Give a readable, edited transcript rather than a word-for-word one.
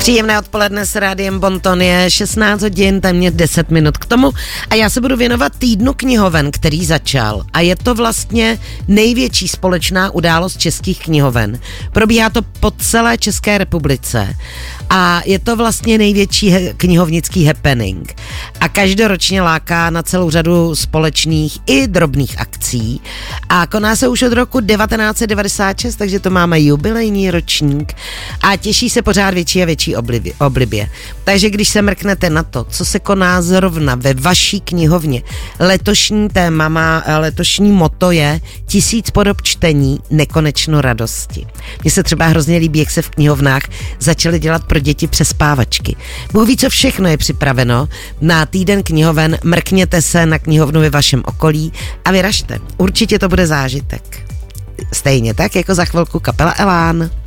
Příjemné odpoledne s Rádiem Bonton, je 16 hodin, téměř 10 minut k tomu a já se budu věnovat týdnu knihoven, který začal a je to vlastně největší společná událost českých knihoven. Probíhá to po celé České republice a je to vlastně největší knihovnický happening a každoročně láká na celou řadu společných i drobných akcí a koná se už od roku 1996, takže to máme jubilejní ročník a těší se pořád větší a větší oblibě. Takže když se mrknete na to, co se koná zrovna ve vaší knihovně, letošní téma letošní motto je 1000 podob čtení, nekonečno radosti. Mně se třeba hrozně líbí, jak se v knihovnách začaly dělat pro děti přespávačky. Bůh ví, co všechno je připraveno na týden knihoven, mrkněte se na knihovnu ve vašem okolí a vyražte. Určitě to bude zážitek. Stejně tak, jako za chvilku kapela Elán.